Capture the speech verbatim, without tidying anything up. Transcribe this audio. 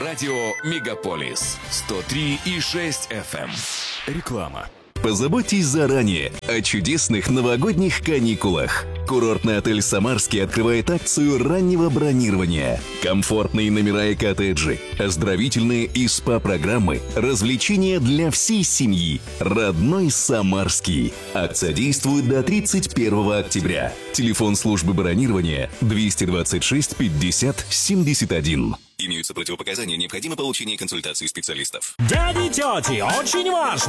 Радио «Мегаполис» сто три и шесть эф эм. Реклама. Позаботьтесь заранее о чудесных новогодних каникулах. Курортный отель «Самарский» открывает акцию раннего бронирования. Комфортные номера и коттеджи, оздоровительные и СПА-программы, развлечения для всей семьи. Родной Самарский. Акция действует до тридцать первого октября. Телефон службы бронирования двести двадцать шесть пятьдесят семьдесят один. Имеются противопоказания, необходимо получение консультации специалистов. Дяди, тети, очень важно!